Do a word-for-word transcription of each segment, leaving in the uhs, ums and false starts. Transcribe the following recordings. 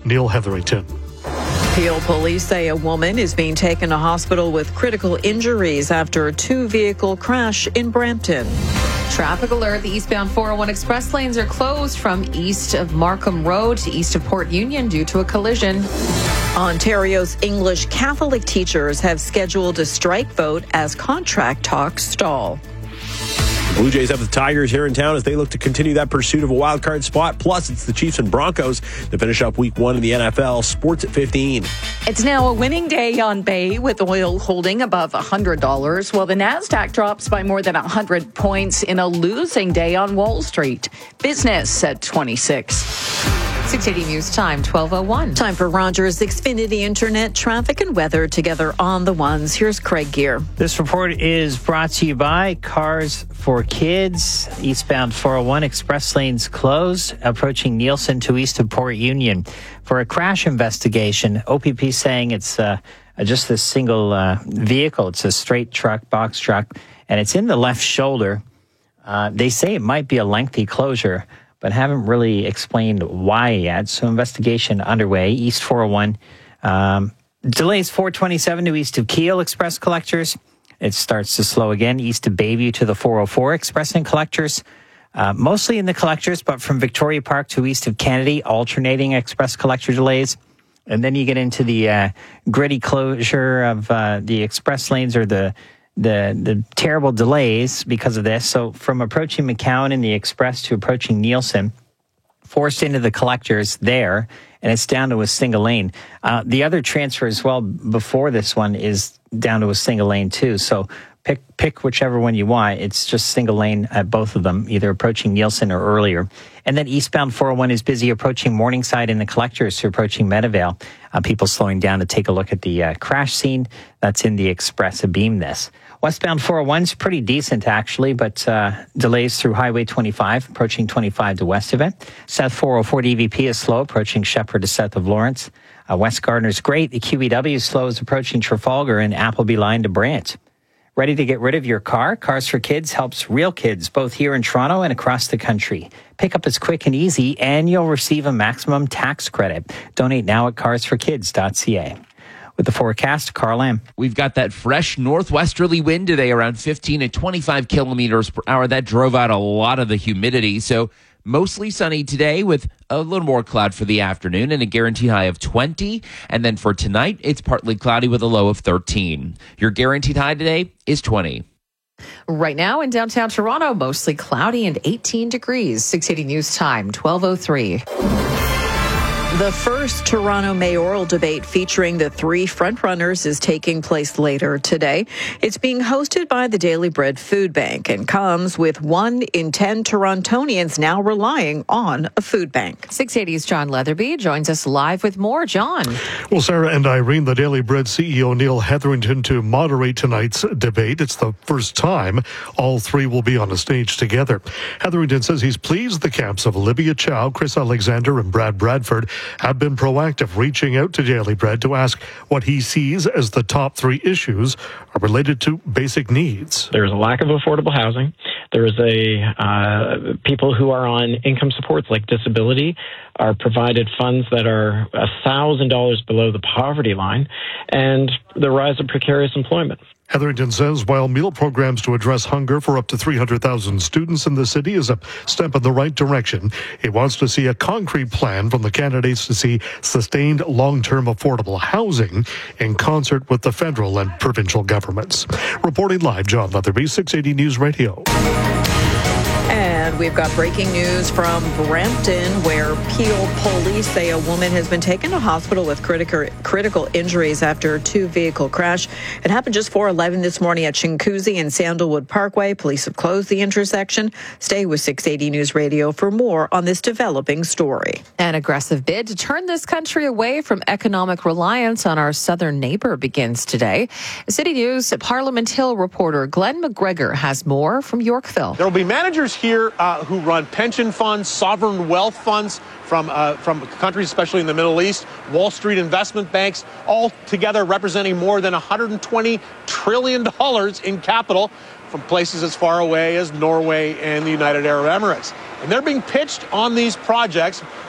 Neil Hetherington. Peel police say a woman is being taken to hospital with critical injuries after a two-vehicle crash in Brampton. Traffic alert. The eastbound four oh one express lanes are closed from east of Markham Road to east of Port Union due to a collision. Ontario's English Catholic teachers have scheduled a strike vote as contract talks stall. Blue Jays have the Tigers here in town as they look to continue that pursuit of a wild card spot. Plus, it's the Chiefs and Broncos to finish up week one in the N F L. Sports at fifteen. It's now a winning day on Bay with oil holding above one hundred dollars, while the NASDAQ drops by more than one hundred points in a losing day on Wall Street. Business at twenty-six. six eighty News Time, twelve oh one. Time for Rogers Xfinity Internet traffic and weather together on the ones. Here's Craig Gear. This report is brought to you by Cars for Kids. Eastbound four oh one express lanes closed, approaching Nielsen to east of Port Union for a crash investigation. O P P saying it's uh, just a single uh, vehicle. It's a straight truck, box truck, and it's in the left shoulder. Uh, they say it might be a lengthy closure, but haven't really explained why yet. So investigation underway. East four oh one. Um, delays four twenty-seven to east of Kiel Express Collectors. It starts to slow again east of Bayview to the four oh four Express and Collectors. Uh, mostly in the Collectors, but from Victoria Park to east of Kennedy, alternating Express Collector delays. And then you get into the uh, gritty closure of uh, the Express lanes or the The the terrible delays because of this. So from approaching McCowan in the Express to approaching Nielsen, forced into the Collectors there, and it's down to a single lane. Uh, the other transfer as well before this one is down to a single lane too. So pick pick whichever one you want. It's just single lane at both of them, either approaching Nielsen or earlier. And then eastbound four oh one is busy approaching Morningside in the Collectors to approaching Meadowvale. Uh, people slowing down to take a look at the uh, crash scene that's in the Express abeam this. Westbound four oh one is pretty decent, actually, but uh, delays through Highway twenty-five, approaching twenty-five to west of it. South four oh four D V P is slow, approaching Shepherd to south of Lawrence. Uh, West Gardner's great. The Q E W is slow as approaching Trafalgar and Appleby line to Brant. Ready to get rid of your car? Cars for Kids helps real kids, both here in Toronto and across the country. Pickup is quick and easy, and you'll receive a maximum tax credit. Donate now at cars for kids dot c a. With the forecast, Carl Lamb. We've got that fresh northwesterly wind today, around fifteen and twenty-five kilometers per hour. That drove out a lot of the humidity. So mostly sunny today with a little more cloud for the afternoon and a guaranteed high of twenty. And then for tonight, it's partly cloudy with a low of thirteen. Your guaranteed high today is twenty. Right now in downtown Toronto, mostly cloudy and eighteen degrees. six eighty News Time, twelve oh three. The first Toronto mayoral debate featuring the three frontrunners is taking place later today. It's being hosted by the Daily Bread Food Bank and comes with one in ten Torontonians now relying on a food bank. six eighty's John Leatherby joins us live with more. John. Well, Sarah and Irene, the Daily Bread C E O Neil Hetherington to moderate tonight's debate. It's the first time all three will be on a stage together. Hetherington says he's pleased the camps of Olivia Chow, Chris Alexander, and Brad Bradford have been proactive, reaching out to Daily Bread to ask what he sees as the top three issues are related to basic needs. There's a lack of affordable housing. There is a uh, people who are on income supports like disability are provided funds that are one thousand dollars below the poverty line, and the rise of precarious employment. Hetherington says while meal programs to address hunger for up to three hundred thousand students in the city is a step in the right direction, he wants to see a concrete plan from the candidates to see sustained long-term affordable housing in concert with the federal and provincial governments. Reporting live, John Leatherby, six eighty News Radio. And we've got breaking news from Brampton, where Peel police say a woman has been taken to hospital with critical critical injuries after a two-vehicle crash. It happened just four eleven this morning at Chinguacousy and Sandalwood Parkway. Police have closed the intersection. Stay with six eighty News Radio for more on this developing story. An aggressive bid to turn this country away from economic reliance on our southern neighbor begins today. City News Parliament Hill reporter Glenn McGregor has more from Yorkville. There will be managers here uh, who run pension funds, sovereign wealth funds from uh, from countries, especially in the Middle East, Wall Street investment banks, all together representing more than one hundred twenty trillion dollars in capital from places as far away as Norway and the United Arab Emirates. And they're being pitched on these projects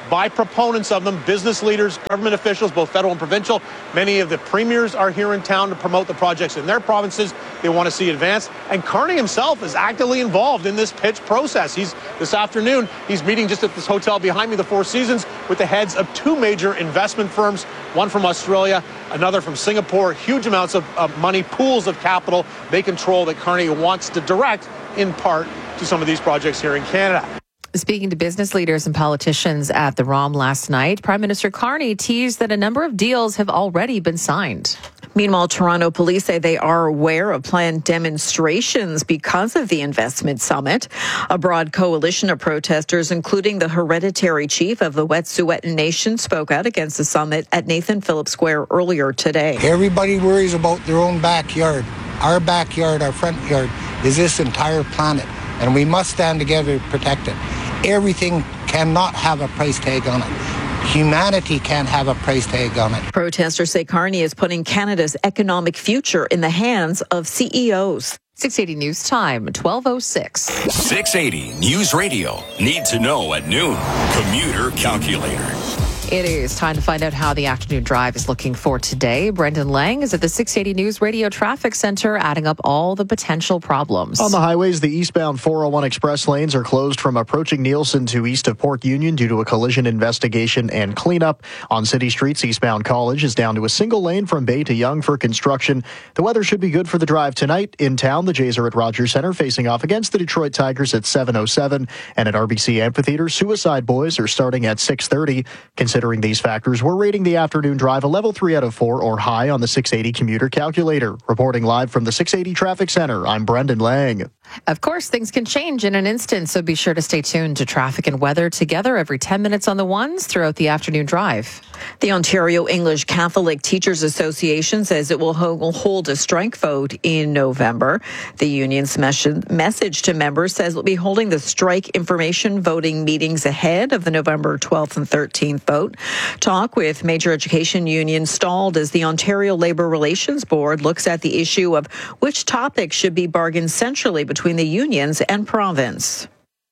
by proponents of them, business leaders, government officials, both federal and provincial. Many of the premiers are here in town to promote the projects in their provinces. They want to see advanced. And Carney himself is actively involved in this pitch process. He's this afternoon, he's meeting just at this hotel behind me, the Four Seasons, with the heads of two major investment firms, one from Australia, another from Singapore. Huge amounts of, of money, pools of capital they control that Carney wants to direct in part to some of these projects here in Canada. Speaking to business leaders and politicians at the ROM last night, Prime Minister Carney teased that a number of deals have already been signed. Meanwhile, Toronto police say they are aware of planned demonstrations because of the investment summit. A broad coalition of protesters, including the hereditary chief of the Wet'suwet'en Nation, spoke out against the summit at Nathan Phillips Square earlier today. Everybody worries about their own backyard. Our backyard, our front yard, is this entire planet, and we must stand together to protect it. Everything cannot have a price tag on it. Humanity can't have a price tag on it. Protesters say Carney is putting Canada's economic future in the hands of C E Os. six eighty News Time, twelve oh six. six eighty News Radio. Need to know at noon. Commuter Calculator. It is time to find out how the afternoon drive is looking for today. Brendan Lang is at the six eighty News Radio Traffic Center, adding up all the potential problems. On the highways, the eastbound four oh one express lanes are closed from approaching Nielsen to east of Port Union due to a collision investigation and cleanup. On city streets, eastbound College is down to a single lane from Bay to Yonge for construction. The weather should be good for the drive tonight. In town, the Jays are at Rogers Center facing off against the Detroit Tigers at seven oh seven. And at R B C Amphitheater, Suicide Boys are starting at six thirty. Considering these factors, we're rating the afternoon drive a level three out of four or high on the six eighty Commuter Calculator. Reporting live from the six eighty Traffic Center, I'm Brendan Lang. Of course, things can change in an instant, so be sure to stay tuned to traffic and weather together every ten minutes on the ones throughout the afternoon drive. The Ontario English Catholic Teachers Association says it will hold a strike vote in November. The union's message to members says it will be holding the strike information voting meetings ahead of the November twelfth and thirteenth vote. Talk with major education unions stalled as the Ontario Labour Relations Board looks at the issue of which topics should be bargained centrally between the unions and province.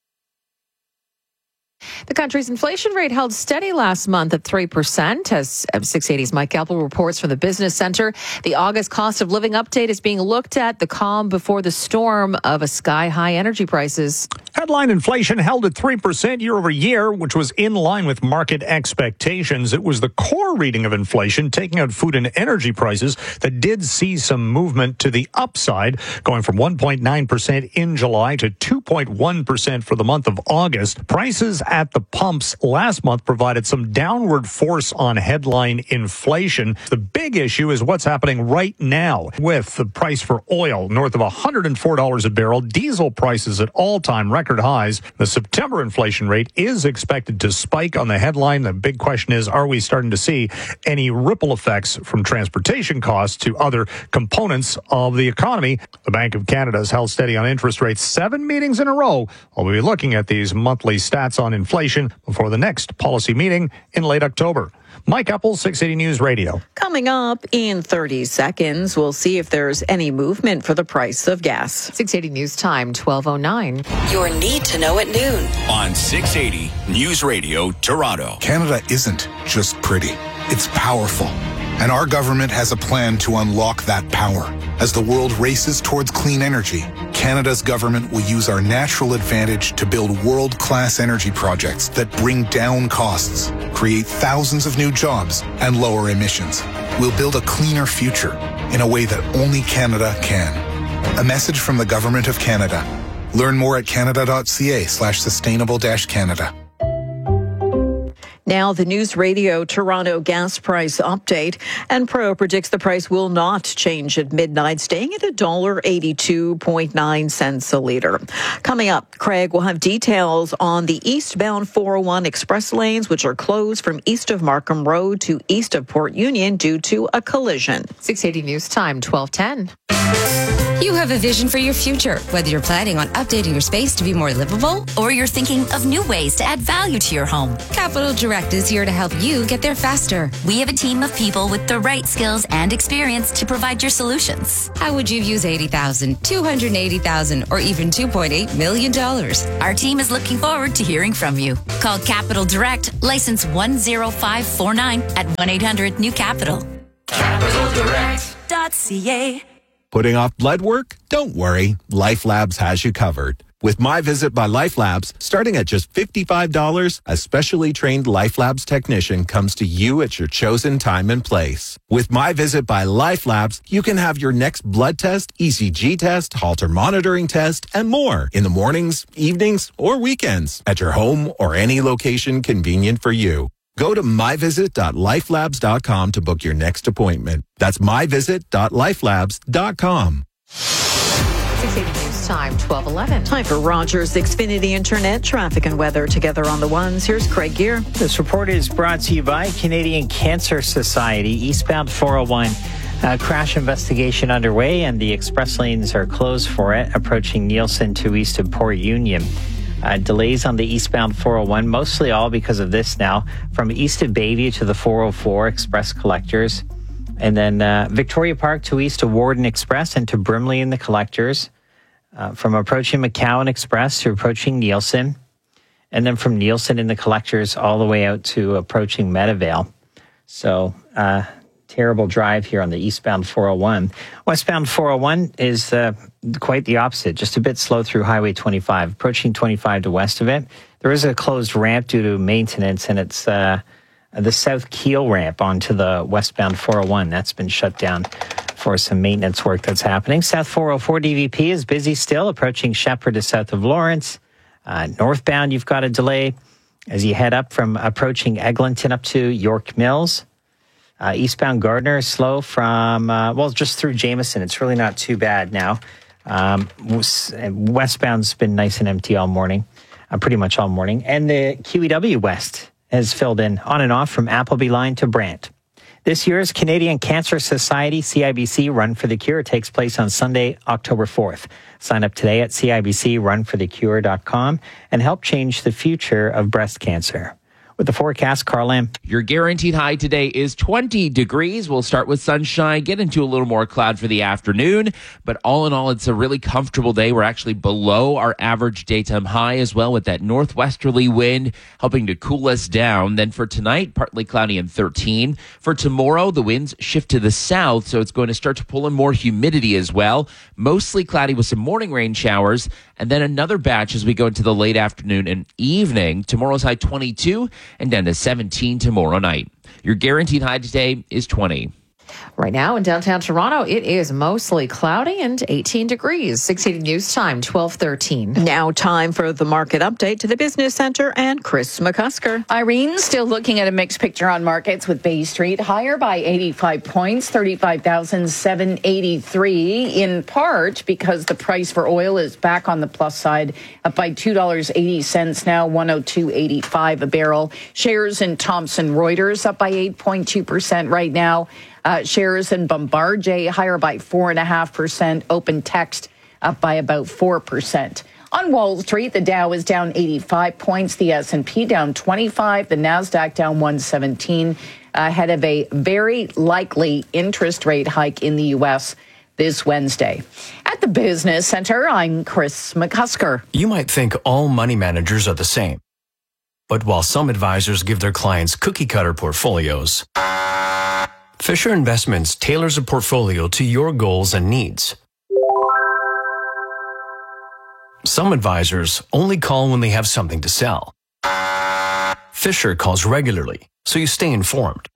The country's inflation rate held steady last month at three percent. As six eighty's Mike Apple reports from the Business Center, the August cost of living update is being looked at, the calm before the storm of a sky-high energy prices. Headline inflation held at three percent year over year, which was in line with market expectations. It was the core reading of inflation, taking out food and energy prices, that did see some movement to the upside, going from one point nine percent in July to two point one percent for the month of August. Prices at the pumps last month provided some downward force on headline inflation. The big issue is what's happening right now with the price for oil north of one hundred four dollars a barrel, diesel prices at all-time record highs. The September inflation rate is expected to spike on the headline. The big question is, are we starting to see any ripple effects from transportation costs to other components of the economy? The Bank of Canada has held steady on interest rates seven meetings in a row. We'll be looking at these monthly stats on inflation before the next policy meeting in late October. Mike Apple, six eighty News Radio. Coming up in thirty seconds, we'll see if there's any movement for the price of gas. six eighty News Time, twelve oh nine. Your need to know at noon. On six eighty News Radio, Toronto. Canada isn't just pretty. It's powerful. And our government has a plan to unlock that power. As the world races towards clean energy, Canada's government will use our natural advantage to build world-class energy projects that bring down costs, create thousands of new jobs, and lower emissions. We'll build a cleaner future in a way that only Canada can. A message from the Government of Canada. Learn more at canada.ca slash sustainable dash Canada. Now, the News Radio Toronto gas price update. And Pro predicts the price will not change at midnight, staying at one dollar eighty-two point nine cents a litre. Coming up, Craig will have details on the eastbound four oh one express lanes, which are closed from east of Markham Road to east of Port Union due to a collision. six eighty News Time, twelve ten. You have a vision for your future, whether you're planning on updating your space to be more livable, or you're thinking of new ways to add value to your home. Capital Direct is here to help you get there faster. We have a team of people with the right skills and experience to provide your solutions. How would you use eighty thousand dollars, two hundred eighty thousand dollars, or even two point eight million dollars? Our team is looking forward to hearing from you. Call Capital Direct, license one zero five four nine at one eight hundred new capital. capital direct dot c a. Putting off blood work? Don't worry. LifeLabs has you covered. With My Visit by LifeLabs, starting at just fifty-five dollars, a specially trained LifeLabs technician comes to you at your chosen time and place. With My Visit by LifeLabs, you can have your next blood test, E C G test, Holter monitoring test, and more in the mornings, evenings, or weekends at your home or any location convenient for you. Go to my visit dot lifelabs dot com to book your next appointment. That's my visit dot lifelabs dot com. six eighty News Time, twelve eleven. Time for Rogers Xfinity Internet traffic and weather together on the ones. Here's Craig Gear. This report is brought to you by Canadian Cancer Society. Eastbound four oh one. Uh, crash investigation underway, and the express lanes are closed for it, approaching Nielsen to east of Port Union. Uh, delays on the eastbound four oh one, mostly all because of this now. From east of Bayview to the four oh four Express Collectors. And then uh, Victoria Park to east of Warden Express and to Brimley in the Collectors. Uh, from approaching McCowan Express to approaching Nielsen. And then from Nielsen in the Collectors all the way out to approaching Meadowvale. So, uh, terrible drive here on the eastbound four oh one. Westbound four oh one is uh, quite the opposite, just a bit slow through Highway twenty-five, approaching twenty-five to west of it. There is a closed ramp due to maintenance, and it's uh, the South Keel ramp onto the westbound four oh one. That's been shut down for some maintenance work that's happening. South four oh four D V P is busy still, approaching Shepherd to south of Lawrence. Uh, northbound, you've got a delay as you head up from approaching Eglinton up to York Mills. Uh, eastbound Gardner is slow from, uh, well, just through Jameson. It's really not too bad now. Um, westbound's been nice and empty all morning, uh, pretty much all morning. And the Q E W West has filled in on and off from Appleby Line to Brant. This year's Canadian Cancer Society C I B C Run for the Cure takes place on Sunday, October fourth. Sign up today at C I B C run for the cure dot com and help change the future of breast cancer. With the forecast, Carl Lamb. Your guaranteed high today is twenty degrees. We'll start with sunshine, get into a little more cloud for the afternoon. But all in all, it's a really comfortable day. We're actually below our average daytime high as well, with that northwesterly wind helping to cool us down. Then for tonight, partly cloudy and thirteen. For tomorrow, the winds shift to the south, so it's going to start to pull in more humidity as well. Mostly cloudy with some morning rain showers. And then another batch as we go into the late afternoon and evening. Tomorrow's high twenty-two and down to seventeen tomorrow night. Your guaranteed high today is twenty. Right now in downtown Toronto, it is mostly cloudy and eighteen degrees. six eighty News Time, twelve thirteen. Now time for the market update to the Business Center and Chris McCusker. Irene, still looking at a mixed picture on markets with Bay Street higher by eighty-five points, thirty-five thousand seven hundred eighty-three, in part because the price for oil is back on the plus side, up by two dollars and eighty cents now, one oh two eighty-five a barrel. Shares in Thomson Reuters up by eight point two percent right now. Uh, shares in Bombardier higher by four point five percent. Open Text up by about four percent. On Wall Street, the Dow is down eighty-five points, the S and P down twenty-five, the NASDAQ down one seventeen, ahead of a very likely interest rate hike in the U S this Wednesday. At the Business Center, I'm Chris McCusker. You might think all money managers are the same. But while some advisors give their clients cookie-cutter portfolios, Fisher Investments tailors a portfolio to your goals and needs. Some advisors only call when they have something to sell. Fisher calls regularly, so you stay informed.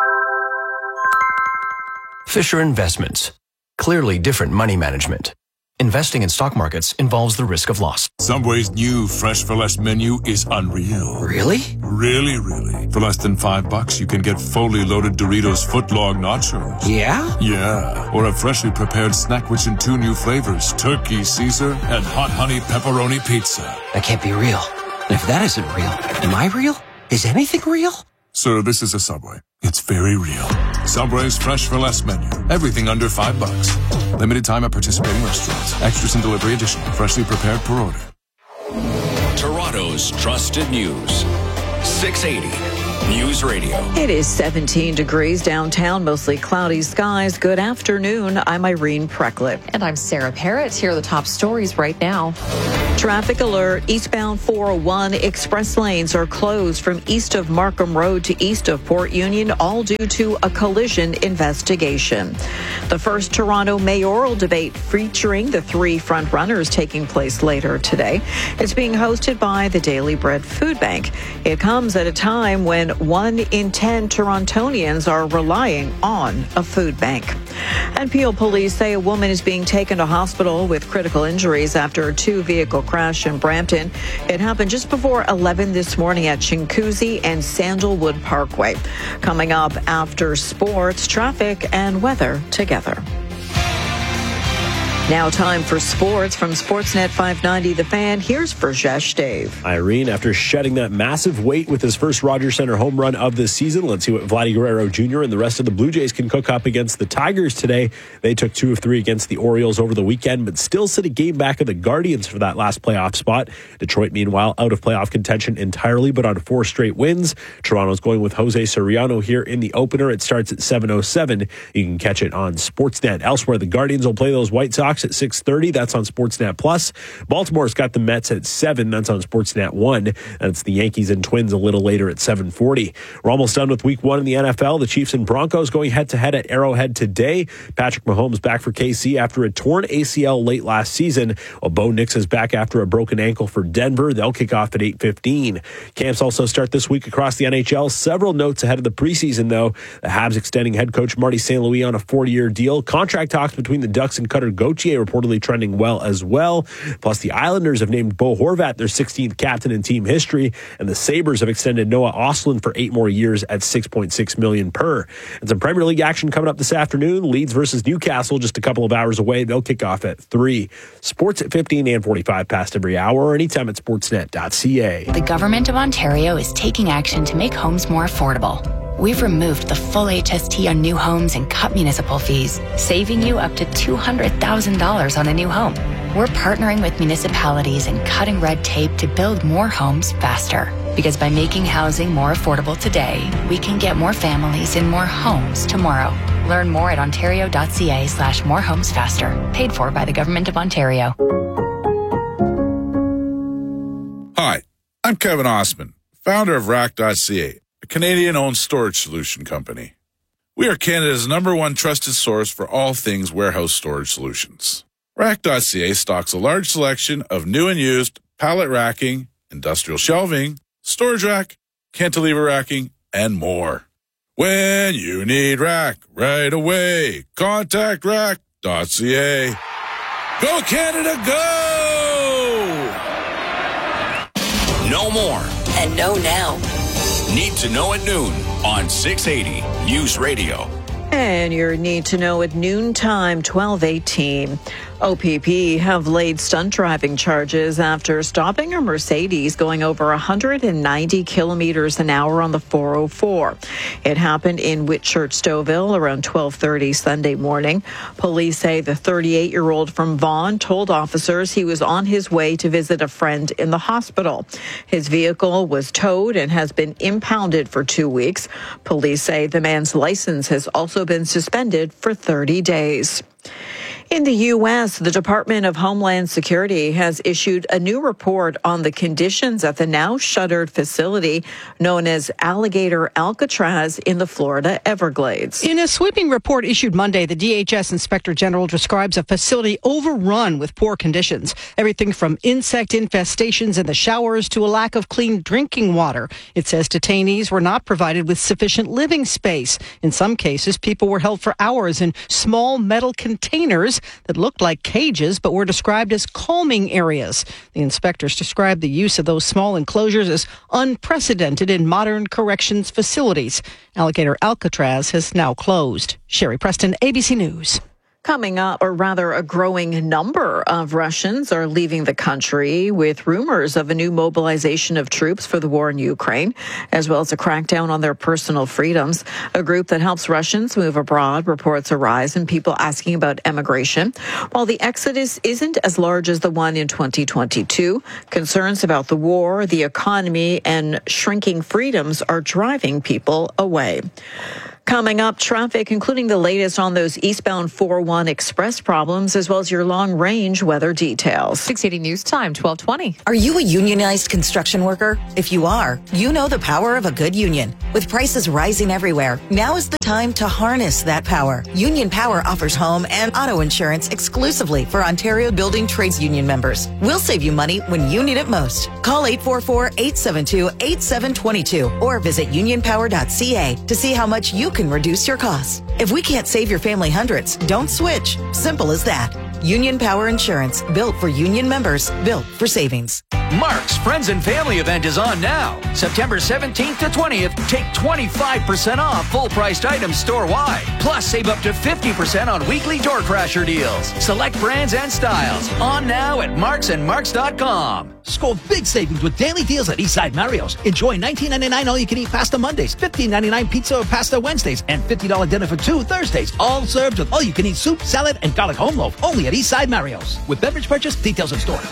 Fisher Investments. Clearly different money management. Investing in stock markets involves the risk of loss. Subway's new Fresh for Less menu is unreal. Really? Really, really. For less than five bucks, you can get fully loaded Doritos footlong nachos. Yeah? Yeah. Or a freshly prepared snack which in two new flavors, turkey Caesar and hot honey pepperoni pizza. That can't be real. And if that isn't real, am I real? Is anything real? Sir, this is a Subway. It's very real. Subway's Fresh for Less menu. Everything under five bucks. Limited time at participating restaurants. Extras and delivery additional. Freshly prepared per order. Toronto's trusted news. six eighty News Radio. It is seventeen degrees downtown, mostly cloudy skies. Good afternoon. I'm Irene Precklett. And I'm Sarah Parrott. Here are the top stories right now. Traffic alert. Eastbound four oh one express lanes are closed from east of Markham Road to east of Port Union, all due to a collision investigation. The first Toronto mayoral debate featuring the three front-runners taking place later today. It's being hosted by the Daily Bread Food Bank. It comes at a time when one in ten Torontonians are relying on a food bank. And Peel police say a woman is being taken to hospital with critical injuries after a two-vehicle crash in Brampton. It happened just before eleven this morning at Chinguacousy and Sandalwood Parkway. Coming up after sports, traffic, and weather together. Now time for sports from Sportsnet five ninety The Fan. Here's Burjesh Dave. Irene, after shedding that massive weight with his first Rogers Center home run of this season, let's see what Vladdy Guerrero Junior and the rest of the Blue Jays can cook up against the Tigers today. They took two of three against the Orioles over the weekend, but still sit a game back of the Guardians for that last playoff spot. Detroit, meanwhile, out of playoff contention entirely, but on four straight wins. Toronto's going with Jose Soriano here in the opener. It starts at seven oh seven. You can catch it on Sportsnet. Elsewhere, the Guardians will play those White Sox at six thirty. That's on Sportsnet Plus. Baltimore's got the Mets at seven. That's on Sportsnet one. And it's the Yankees and Twins a little later at seven forty. We're almost done with week one in the N F L. The Chiefs and Broncos going head-to-head at Arrowhead today. Patrick Mahomes back for K C after a torn A C L late last season. While Bo Nix is back after a broken ankle for Denver. They'll kick off at eight fifteen. Camps also start this week across the N H L. Several notes ahead of the preseason, though. The Habs extending head coach Marty Saint Louis on a four-year deal. Contract talks between the Ducks and Cutter Gauthier reportedly trending well as well. Plus, the Islanders have named Bo Horvat their sixteenth captain in team history, and the Sabres have extended Noah Ostlund for eight more years at six point six million dollars per. And some Premier League action coming up this afternoon. Leeds versus Newcastle just a couple of hours away. They'll kick off at three. Sports at fifteen and forty-five past every hour or anytime at sportsnet dot c a. The Government of Ontario is taking action to make homes more affordable. We've removed the full H S T on new homes and cut municipal fees, saving you up to two hundred thousand dollars on a new home. We're partnering with municipalities and cutting red tape to build more homes faster. Because by making housing more affordable today, we can get more families in more homes tomorrow. Learn more at ontario dot c a slash more homes faster. Paid for by the Government of Ontario. Hi, I'm Kevin Osman, founder of rack dot c a. a Canadian-owned storage solution company. We are Canada's number one trusted source for all things warehouse storage solutions. rack dot c a stocks a large selection of new and used pallet racking, industrial shelving, storage rack, cantilever racking, and more. When you need rack right away, contact rack dot c a. Go Canada, go! No more. And know now. Need to know at noon on six eighty News Radio. And your need to know at noontime, twelve eighteen. O P P have laid stunt driving charges after stopping a Mercedes going over one hundred ninety kilometers an hour on the four oh four. It happened in Whitchurch Stouffville around twelve thirty Sunday morning. Police say the thirty-eight-year-old from Vaughan told officers he was on his way to visit a friend in the hospital. His vehicle was towed and has been impounded for two weeks. Police say the man's license has also been suspended for thirty days. In the U S, the Department of Homeland Security has issued a new report on the conditions at the now shuttered facility known as Alligator Alcatraz in the Florida Everglades. In a sweeping report issued Monday, the D H S Inspector General describes a facility overrun with poor conditions. Everything from insect infestations in the showers to a lack of clean drinking water. It says detainees were not provided with sufficient living space. In some cases, people were held for hours in small metal containers that looked like cages but were described as calming areas. The inspectors described the use of those small enclosures as unprecedented in modern corrections facilities. Alligator Alcatraz has now closed. Sherry Preston, A B C News. Coming up, or rather a growing number of Russians are leaving the country with rumors of a new mobilization of troops for the war in Ukraine, as well as a crackdown on their personal freedoms. A group that helps Russians move abroad reports a rise in people asking about emigration. While the exodus isn't as large as the one in twenty twenty-two, concerns about the war, the economy, and shrinking freedoms are driving people away. Coming up, traffic, including the latest on those eastbound four oh one express problems, as well as your long-range weather details. six eighty News Time, twelve twenty. Are you a unionized construction worker? If you are, you know the power of a good union. With prices rising everywhere, now is the time to harness that power. Union Power offers home and auto insurance exclusively for Ontario Building Trades Union members. We'll save you money when you need it most. Call eight four four, eight seven two, eight seven two two or visit union power dot c a to see how much you can reduce your costs. If we can't save your family hundreds, don't switch. Simple as that. Union Power Insurance, built for union members, built for savings. Mark's Friends and Family event is on now. September seventeenth to twentieth, take twenty-five percent off full-priced items store-wide. Plus, save up to fifty percent on weekly door crasher deals. Select brands and styles. On now at marks and marks dot com. Score big savings with daily deals at Eastside Mario's. Enjoy nineteen ninety-nine all-you-can-eat pasta Mondays, fifteen ninety-nine pizza or pasta Wednesdays, and fifty dollars dinner for two Thursdays. All served with all-you-can-eat soup, salad, and garlic home loaf. Only at Eastside Mario's. With beverage purchase, details in store.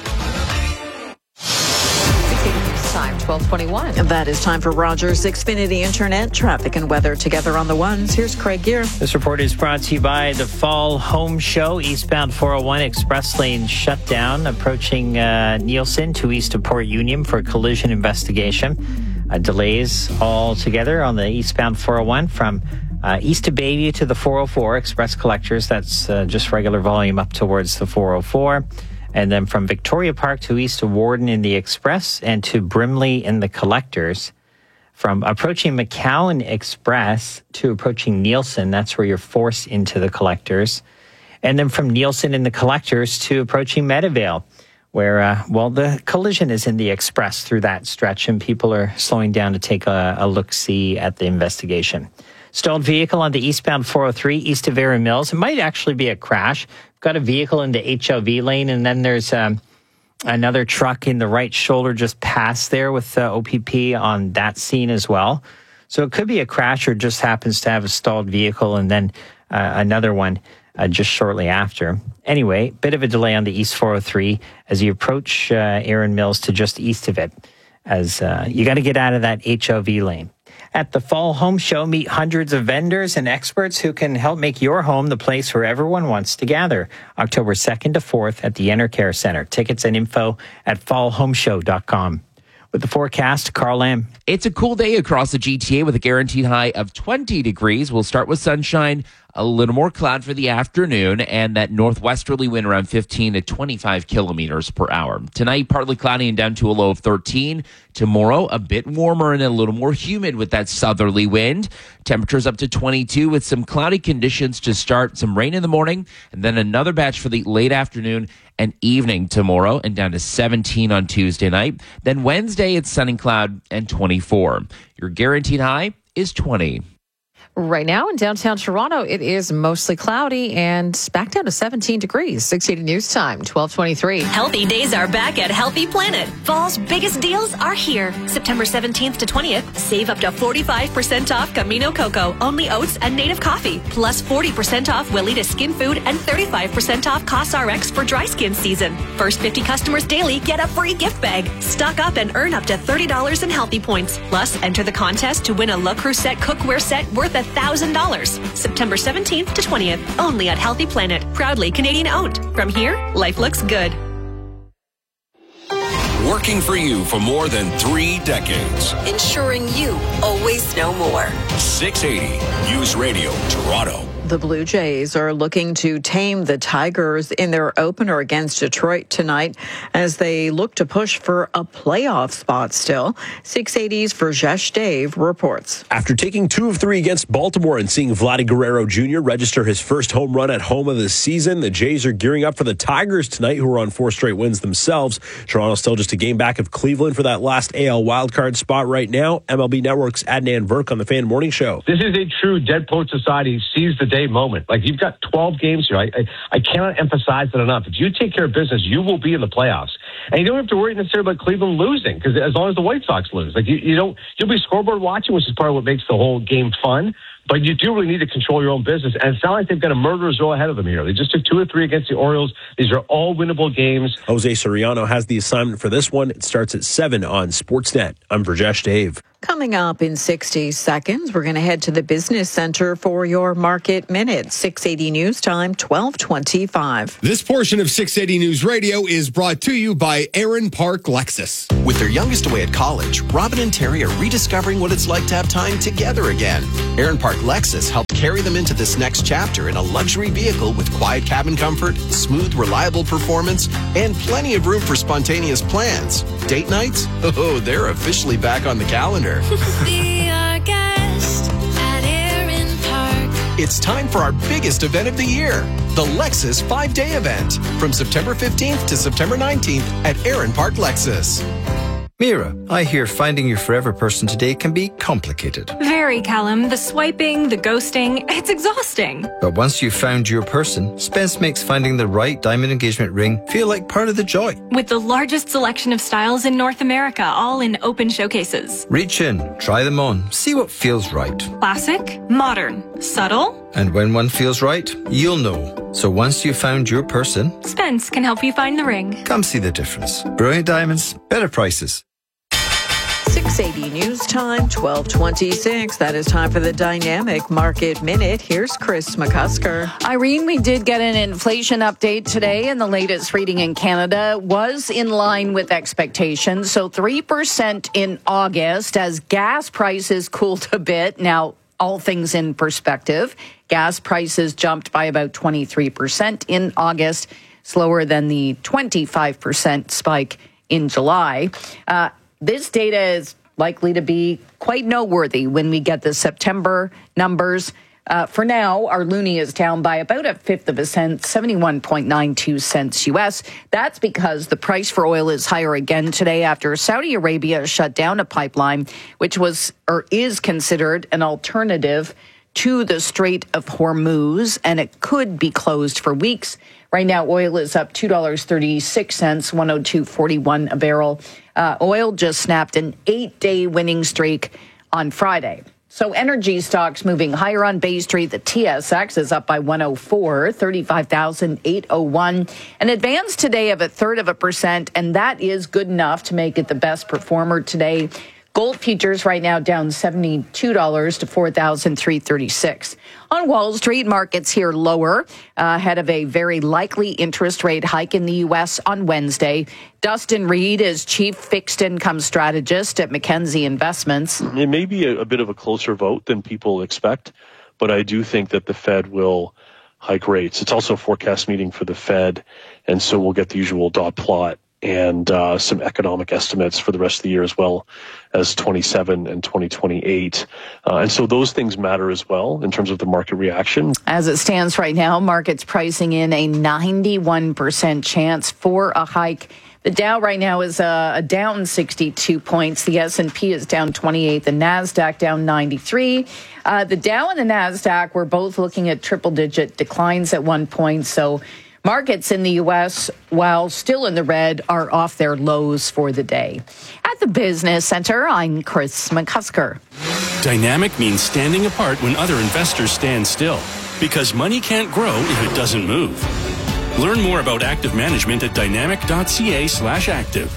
Time, twelve twenty-one. And that is time for Rogers Xfinity Internet traffic and weather together on the ones. Here's Craig Gear. This report is brought to you by the Fall Home Show. Eastbound four oh one express lane shut down, approaching uh, Nielsen to east of Port Union for collision investigation. Uh, delays all together on the eastbound four oh one from uh, east of Bayview to the four oh four express collectors. That's uh, just regular volume up towards the four oh four. And then from Victoria Park to east of Warden in the Express and to Brimley in the Collectors. From approaching McCowan Express to approaching Nielsen, that's where you're forced into the Collectors. And then from Nielsen in the Collectors to approaching Meadowvale, where, uh, well, the collision is in the Express through that stretch, and people are slowing down to take a, a look-see at the investigation. Stalled vehicle on the eastbound four oh three east of Erin Mills. It might actually be a crash. Got a vehicle in the H L V lane, and then there's um, another truck in the right shoulder just past there with uh, O P P on that scene as well. So it could be a crash or just happens to have a stalled vehicle and then uh, another one uh, just shortly after. Anyway, bit of a delay on the East four oh three as you approach uh, Erin Mills to just east of it, as uh, you got to get out of that H L V lane. At the Fall Home Show, meet hundreds of vendors and experts who can help make your home the place where everyone wants to gather. October second to fourth at the Enercare Center. Tickets and info at fall home show dot com. With the forecast, Carl Lamb. It's a cool day across the G T A with a guaranteed high of twenty degrees. We'll start with sunshine, a little more cloud for the afternoon, and that northwesterly wind around fifteen to twenty-five kilometers per hour. Tonight, partly cloudy and down to a low of thirteen. Tomorrow, a bit warmer and a little more humid with that southerly wind. Temperatures up to twenty-two with some cloudy conditions to start. Some rain in the morning, and then another batch for the late afternoon and evening tomorrow, and down to seventeen on Tuesday night. Then Wednesday, it's sunny cloud and twenty-four. Your guaranteed high is twenty. Right now in downtown Toronto, it is mostly cloudy and back down to seventeen degrees. six eighty News Time, twelve twenty-three. Healthy days are back at Healthy Planet. Fall's biggest deals are here. September seventeenth to twentieth, save up to forty-five percent off Camino Cocoa, Only Oats, and Native Coffee. Plus forty percent off Willita Skin Food and thirty-five percent off CosRx for dry skin season. First fifty customers daily get a free gift bag. Stock up and earn up to thirty dollars in Healthy Points. Plus, enter the contest to win a Le Creuset cookware set worth a one thousand dollars. September seventeenth to twentieth, only at Healthy Planet. Proudly Canadian owned. From here, life looks good. Working for you for more than three decades. Ensuring you always know more. six eighty News Radio, Toronto. The Blue Jays are looking to tame the Tigers in their opener against Detroit tonight as they look to push for a playoff spot still. six eighty's Verjesh Dave reports. After taking two of three against Baltimore and seeing Vladdy Guerrero Junior register his first home run at home of the season, the Jays are gearing up for the Tigers tonight, who are on four straight wins themselves. Toronto's still just a game back of Cleveland for that last A L wildcard spot right now. M L B Network's Adnan Virk on the Fan Morning Show. This is a true dead poet society. Seize the day moment. Like, you've got twelve games here. I, I, I cannot emphasize that enough. If you take care of business, you will be in the playoffs. And you don't have to worry necessarily about Cleveland losing, because as long as the White Sox lose, like you, you don't, you'll be scoreboard watching, which is part of what makes the whole game fun. But you do really need to control your own business. And it's not like they've got a murderer's row ahead of them here. They just took two or three against the Orioles. These are all winnable games. Jose Soriano has the assignment for this one. It starts at seven on Sportsnet. I'm Brajesh Dave. Coming up in sixty seconds, we're going to head to the Business Center for your Market Minute. six eighty News Time, twelve twenty-five. This portion of six eighty News Radio is brought to you by Aaron Park Lexus. With their youngest away at college, Robin and Terry are rediscovering what it's like to have time together again. Aaron Park Lexus helped carry them into this next chapter in a luxury vehicle with quiet cabin comfort, smooth, reliable performance, and plenty of room for spontaneous plans. Date nights? Oh, they're officially back on the calendar. Be our guest at Aaron Park. It's time for our biggest event of the year, the Lexus five-day event, from September fifteenth to September nineteenth at Aaron Park Lexus. Mira, I hear finding your forever person today can be complicated. Very, Callum. The swiping, the ghosting, it's exhausting. But once you've found your person, Spence makes finding the right diamond engagement ring feel like part of the joy. With the largest selection of styles in North America, all in open showcases. Reach in, try them on, see what feels right. Classic, modern, subtle. And when one feels right, you'll know. So once you've found your person, Spence can help you find the ring. Come see the difference. Brilliant diamonds, better prices. six eighty News Time, twelve twenty-six. That is time for the Dynamic Market Minute. Here's Chris McCusker. Irene, we did get an inflation update today, and the latest reading in Canada was in line with expectations. So three percent in August as gas prices cooled a bit. Now, all things in perspective, gas prices jumped by about twenty-three percent in August, slower than the twenty-five percent spike in July. Uh, This data is likely to be quite noteworthy when we get the September numbers. Uh, for now, our loonie is down by about a fifth of a cent, seventy-one point nine two cents U S. That's because the price for oil is higher again today after Saudi Arabia shut down a pipeline, which was or is considered an alternative to the Strait of Hormuz, and it could be closed for weeks. Right now, oil is up two dollars and thirty-six cents, one oh two forty-one a barrel. Uh, oil just snapped an eight-day winning streak on Friday. So energy stocks moving higher on Bay Street. The T S X is up by one oh four, thirty-five thousand eight hundred one. An advance today of a third of a percent, and that is good enough to make it the best performer today. Gold futures right now down seventy-two dollars to four thousand three hundred thirty-six. On Wall Street, markets here lower uh, ahead of a very likely interest rate hike in the U S on Wednesday. Dustin Reed is chief fixed income strategist at Mackenzie Investments. It may be a, a bit of a closer vote than people expect, but I do think that the Fed will hike rates. It's also a forecast meeting for the Fed, and so we'll get the usual dot plot and uh, some economic estimates for the rest of the year, as well as twenty-seven and twenty twenty-eight. Uh, and so those things matter as well in terms of the market reaction. As it stands right now, markets pricing in a ninety-one percent chance for a hike. The Dow right now is uh, down sixty-two points. The S and P is down twenty-eight. The NASDAQ down ninety-three. Uh, the Dow and the NASDAQ were both looking at triple-digit declines at one point, so markets in the U S, while still in the red, are off their lows for the day. At the Business Center, I'm Chris McCusker. Dynamic means standing apart when other investors stand still, because money can't grow if it doesn't move. Learn more about active management at dynamic.ca slash active.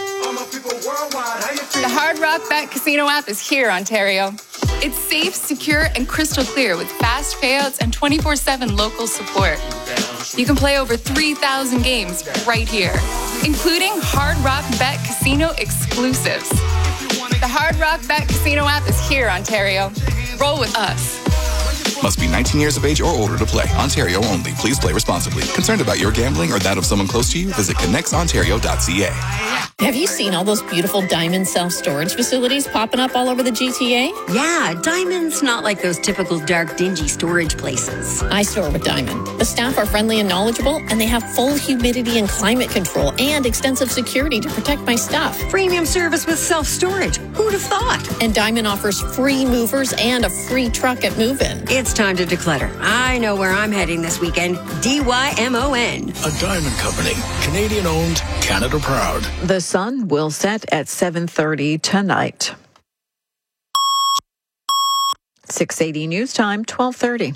The Hard Rock Bet Casino app is here, Ontario. It's safe, secure, and crystal clear with fast payouts and twenty-four seven local support. You can play over three thousand games right here, including Hard Rock Bet Casino exclusives. The Hard Rock Bet Casino app is here, Ontario. Roll with us. Must be nineteen years of age or older to play. Ontario only. Please play responsibly. Concerned about your gambling or that of someone close to you? Visit connects ontario dot c a. Have you seen all those beautiful Diamond self-storage facilities popping up all over the G T A? Yeah, Diamond's not like those typical dark, dingy storage places. I store with Diamond. The staff are friendly and knowledgeable, and they have full humidity and climate control and extensive security to protect my stuff. Premium service with self-storage. Who'd have thought? And Diamond offers free movers and a free truck at move-in. It's time to declutter. I know where I'm heading this weekend. D Y M O N. A Diamond Company. Canadian owned, Canada proud. The sun will set at seven thirty tonight. six eighty News Time, twelve thirty.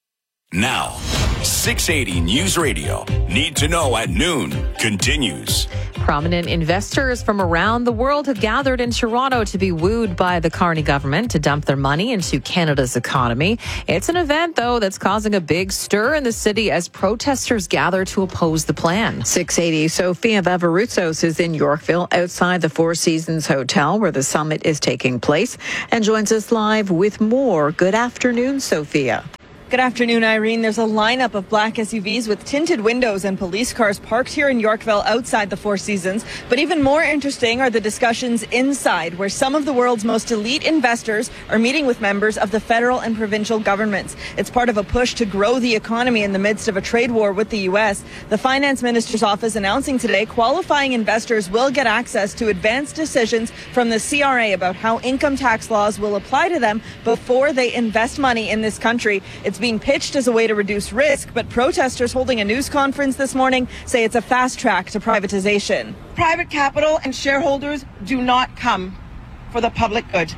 Now, six eighty News Radio. Need to know at noon continues. Prominent investors from around the world have gathered in Toronto to be wooed by the Carney government to dump their money into Canada's economy. It's an event, though, that's causing a big stir in the city as protesters gather to oppose the plan. six eighty, Sophia Vavarutsos is in Yorkville outside the Four Seasons Hotel where the summit is taking place and joins us live with more. Good afternoon, Sophia. Good afternoon, Irene. There's a lineup of black S U Vs with tinted windows and police cars parked here in Yorkville outside the Four Seasons. But even more interesting are the discussions inside, where some of the world's most elite investors are meeting with members of the federal and provincial governments. It's part of a push to grow the economy in the midst of a trade war with the U S. The finance minister's office announcing today qualifying investors will get access to advanced decisions from the C R A about how income tax laws will apply to them before they invest money in this country. It's being pitched as a way to reduce risk, but protesters holding a news conference this morning say it's a fast track to privatization. Private capital and shareholders do not come for the public good.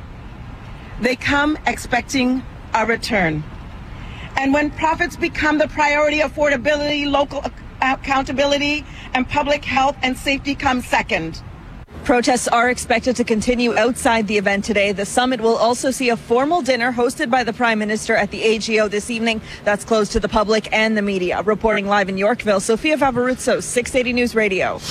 They come expecting a return. And when profits become the priority, affordability, local accountability, and public health and safety come second. Protests are expected to continue outside the event today. The summit will also see a formal dinner hosted by the Prime Minister at the A G O this evening. That's closed to the public and the media. Reporting live in Yorkville, Sophia Vavarutsos, six eighty News Radio.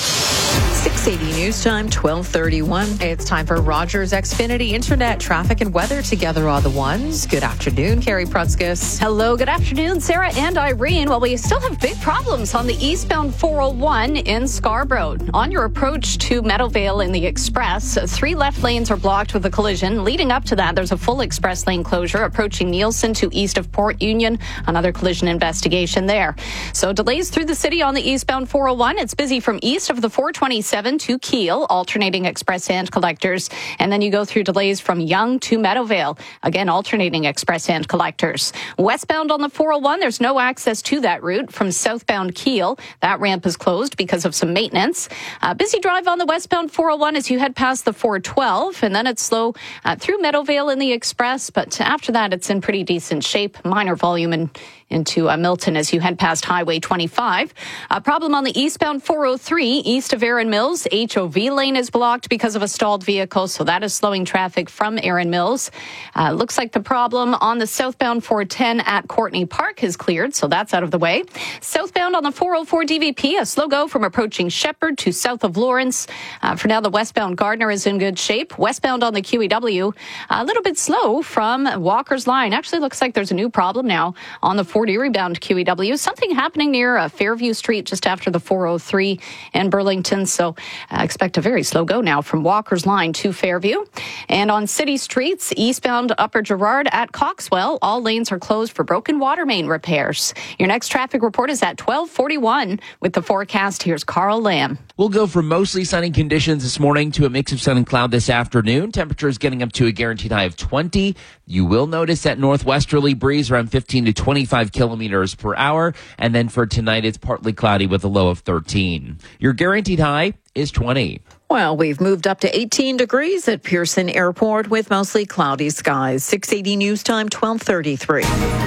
six eighty News Time, twelve thirty-one. It's time for Rogers Xfinity Internet, traffic and weather together are the ones. Good afternoon, Carrie Prunskis. Hello, good afternoon, Sarah and Irene. Well, we still have big problems on the eastbound four oh one in Scarborough. On your approach to Meadowvale in the Express, three left lanes are blocked with a collision. Leading up to that, there's a full express lane closure approaching Nielsen to east of Port Union. Another collision investigation there. So delays through the city on the eastbound four oh one. It's busy from east of the four twenty-seven to Kiel, alternating express hand collectors. And then you go through delays from Yonge to Meadowvale, again, alternating express hand collectors. Westbound on the four oh one, there's no access to that route from southbound Kiel. That ramp is closed because of some maintenance. Uh, busy drive on the westbound four oh one as you head past the four twelve, and then it's slow uh, through Meadowvale in the express. But after that, it's in pretty decent shape. Minor volume in into uh, Milton as you head past Highway twenty-five. A problem on the eastbound four oh three, east of Erin Mills. H O V lane is blocked because of a stalled vehicle, so that is slowing traffic from Erin Mills. Uh, looks like the problem on the southbound four ten at Courtney Park is cleared, so that's out of the way. Southbound on the four oh four D V P, a slow go from approaching Shepherd to south of Lawrence. Uh, for now, the westbound Gardner is in good shape. Westbound on the Q E W, a little bit slow from Walker's Line. Actually, looks like there's a new problem now on the forty rebound Q E W. Something happening near uh, Fairview Street just after the four oh three in Burlington. So uh, expect a very slow go now from Walker's Line to Fairview. And on city streets, eastbound Upper Gerrard at Coxwell, all lanes are closed for broken water main repairs. Your next traffic report is at twelve forty-one. With the forecast, here's Carl Lamb. We'll go from mostly sunny conditions this morning to a mix of sun and cloud this afternoon. Temperatures getting up to a guaranteed high of twenty. You will notice that northwesterly breeze around fifteen to twenty-five kilometers per hour. And then for tonight, it's partly cloudy with a low of thirteen. Your guaranteed high is twenty. Well, we've moved up to eighteen degrees at Pearson Airport with mostly cloudy skies. six eighty News Time, twelve thirty-three.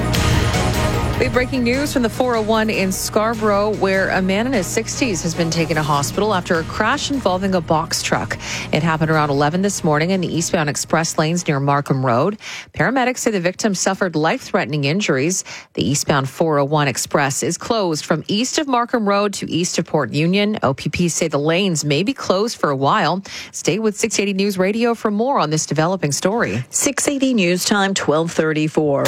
We have breaking news from the four oh one in Scarborough, where a man in his sixties has been taken to hospital after a crash involving a box truck. It happened around eleven this morning in the eastbound express lanes near Markham Road. Paramedics say the victim suffered life-threatening injuries. The eastbound four oh one express is closed from east of Markham Road to east of Port Union. O P P say the lanes may be closed for a while. Stay with six eighty News Radio for more on this developing story. six eighty News Time, twelve thirty-four.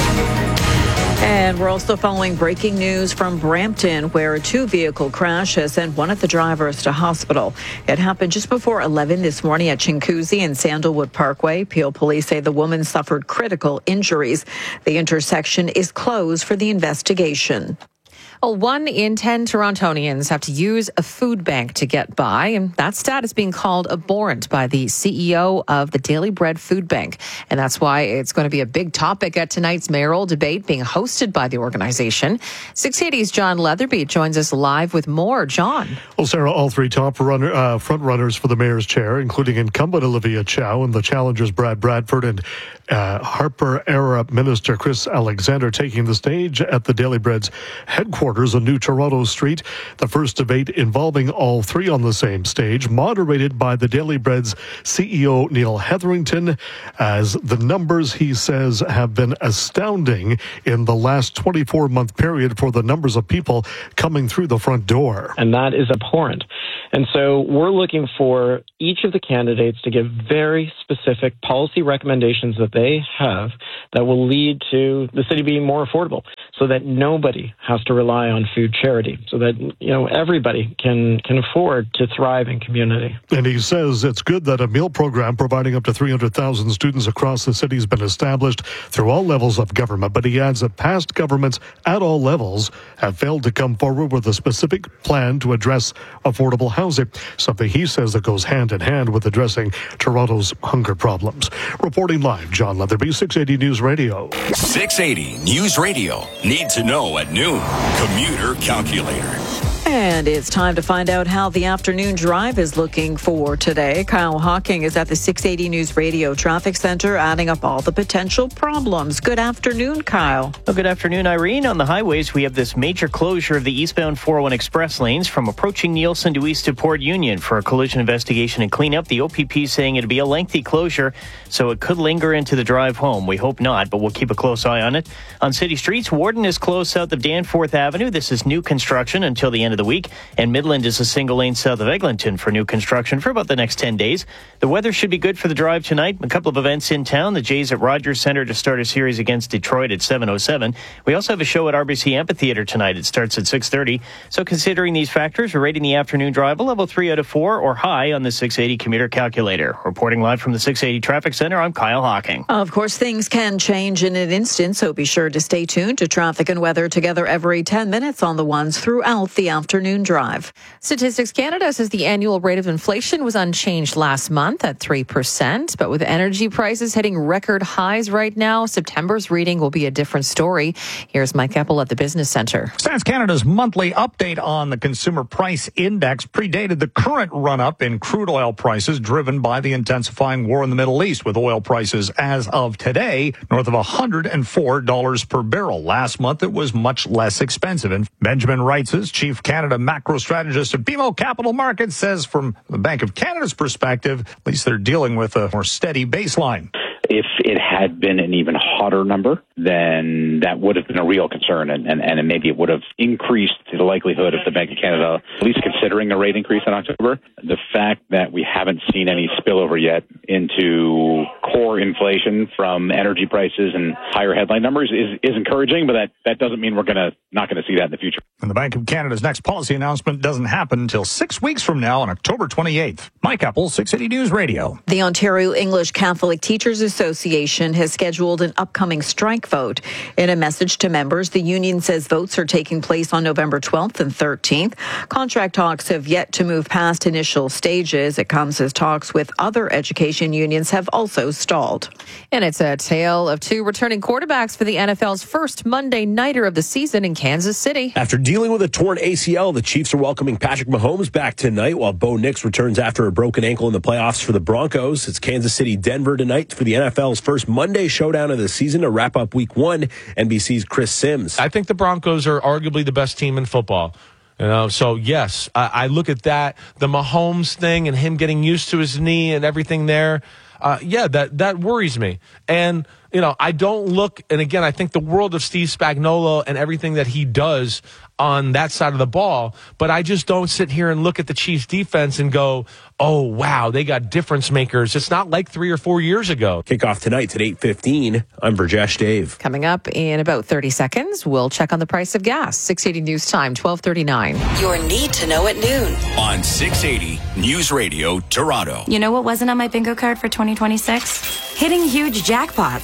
And we're also following breaking news from Brampton, where a two-vehicle crash has sent one of the drivers to hospital. It happened just before eleven this morning at Chinguacousy and Sandalwood Parkway. Peel police say the woman suffered critical injuries. The intersection is closed for the investigation. Well, one in ten Torontonians have to use a food bank to get by, and that stat is being called abhorrent by the C E O of the Daily Bread Food Bank. And that's why it's going to be a big topic at tonight's mayoral debate being hosted by the organization. six eighty's John Leatherby joins us live with more. John. Well, Sarah, all three top runner, uh, front runners for the mayor's chair, including incumbent Olivia Chow and the challengers Brad Bradford and uh, Harper-era Minister Chris Alexander, taking the stage at the Daily Bread's headquarters on New Toronto Street. The first debate involving all three on the same stage, moderated by the Daily Bread's C E O Neil Hetherington, as the numbers, he says, have been astounding in the last twenty-four month period for the numbers of people coming through the front door. And that is abhorrent. And so we're looking for each of the candidates to give very specific policy recommendations that they have that will lead to the city being more affordable, so that nobody has to rely on food charity, so that, you know, everybody can can afford to thrive in community. And he says it's good that a meal program providing up to three hundred thousand students across the city has been established through all levels of government. But he adds that past governments at all levels have failed to come forward with a specific plan to address affordable housing, something he says that goes hand in hand with addressing Toronto's hunger problems. Reporting live, John Leatherby, six eighty News Radio. six eighty News Radio. Need to know at noon. Commuter Calculator. And it's time to find out how the afternoon drive is looking for today. Kyle Hawking is at the six eighty News Radio Traffic Center, adding up all the potential problems. Good afternoon, Kyle. Well, good afternoon, Irene. On the highways, we have this major closure of the eastbound four oh one express lanes from approaching Nielsen to east to Port Union for a collision investigation and cleanup. The O P P saying it'll be a lengthy closure, so it could linger into the drive home. We hope not, but we'll keep a close eye on it. On city streets, Warden is closed south of Danforth Avenue. This is new construction until the end of the week. And Midland is a single lane south of Eglinton for new construction for about the next ten days. The weather should be good for the drive tonight. A couple of events in town. The Jays at Rogers Center to start a series against Detroit at seven oh seven. We also have a show at R B C Amphitheater tonight. It starts at six thirty. So considering these factors, we're rating the afternoon drive a level three out of four or high on the six eighty commuter calculator. Reporting live from the six eighty Traffic Center, I'm Kyle Hawking. Of course, things can change in an instant, so be sure to stay tuned to traffic and weather together every ten minutes on the ones throughout the afternoon drive. Statistics Canada says the annual rate of inflation was unchanged last month at three percent. But with energy prices hitting record highs right now, September's reading will be a different story. Here's Mike Eppel at the Business Center. Stats Canada's monthly update on the Consumer Price Index predated the current run-up in crude oil prices driven by the intensifying war in the Middle East, with oil prices as of today north of one hundred four dollars per barrel. Last month, it was much less expensive. And Benjamin Reitz's chief Canada macro strategist at B M O Capital Markets says from the Bank of Canada's perspective, at least they're dealing with a more steady baseline. If it had been an even hotter number, then that would have been a real concern, and, and, and maybe it would have increased the likelihood of the Bank of Canada at least considering a rate increase in October. The fact that we haven't seen any spillover yet into core inflation from energy prices and higher headline numbers is, is encouraging, but that, that doesn't mean we're gonna not going to see that in the future. And the Bank of Canada's next policy announcement doesn't happen until six weeks from now on October twenty-eighth. Mike Eppel, six eighty News Radio. The Ontario English Catholic Teachers Association has scheduled an upcoming strike vote. In a message to members, the union says votes are taking place on November twelfth and thirteenth. Contract talks have yet to move past initial stages. It comes as talks with other education unions have also stalled. And it's a tale of two returning quarterbacks for the N F L's first Monday nighter of the season in Kansas City. After dealing with a torn A C L, the Chiefs are welcoming Patrick Mahomes back tonight, while Bo Nix returns after a broken ankle in the playoffs for the Broncos. It's Kansas City, Denver tonight for the N F L's first Monday showdown of the season to wrap up week one. N B C's Chris Sims. I think the Broncos are arguably the best team in football. You know, so yes, I, I look at that, the Mahomes thing and him getting used to his knee and everything there. Uh, yeah, that, that worries me. And, you know, I don't look, and again, I think the world of Steve Spagnuolo and everything that he does on that side of the ball, but I just don't sit here and look at the Chiefs defense and go, oh, wow, they got difference makers. It's not like three or four years ago. Kickoff tonight's at eight fifteen. I'm Burjesh Dave. Coming up in about thirty seconds, we'll check on the price of gas. six eighty News Time, twelve thirty-nine. Your Need to Know at noon. On six eighty News Radio, Toronto. You know what wasn't on my bingo card for twenty twenty-six? Hitting huge jackpots.